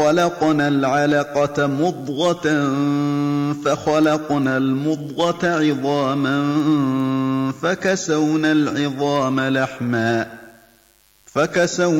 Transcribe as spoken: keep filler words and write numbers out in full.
خَلَقْنَا الْعَلَقَةَ مُضْغَةً فَخَلَقْنَا الْمُضْغَةَ عِظَامًا فَكَسَوْنَا الْعِظَامَ لَحْمًا